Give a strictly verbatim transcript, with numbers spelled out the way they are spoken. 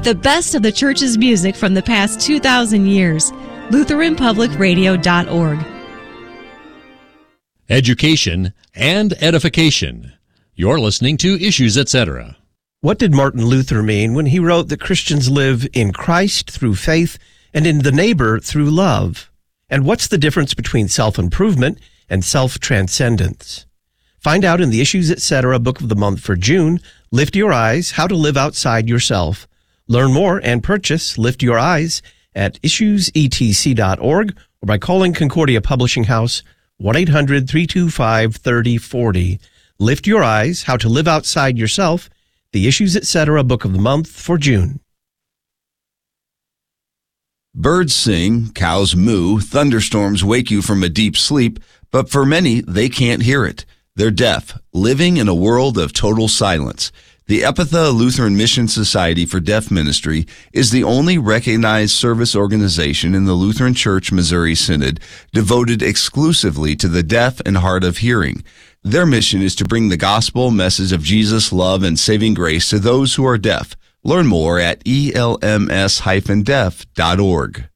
The best of the church's music from the past two thousand years. Lutheran Public Radio dot org. Education and edification. You're listening to Issues, et cetera. What did Martin Luther mean when he wrote that Christians live in Christ through faith and in the neighbor through love? And what's the difference between self-improvement and self-transcendence? Find out in the Issues, et cetera. Book of the Month for June, Lift Your Eyes, How to Live Outside Yourself. Learn more and purchase Lift Your Eyes at issues e t c dot org or by calling Concordia Publishing House one eight hundred, three two five, three oh four oh. Lift Your Eyes, How to Live Outside Yourself, the Issues, et cetera. Book of the Month for June. Birds sing, cows moo, thunderstorms wake you from a deep sleep, but for many, they can't hear it. They're deaf, living in a world of total silence. The Epitha Lutheran Mission Society for Deaf Ministry is the only recognized service organization in the Lutheran Church Missouri Synod devoted exclusively to the deaf and hard of hearing. Their mission is to bring the gospel message of Jesus' love and saving grace to those who are deaf. Learn more at E L M S dash deaf dot org.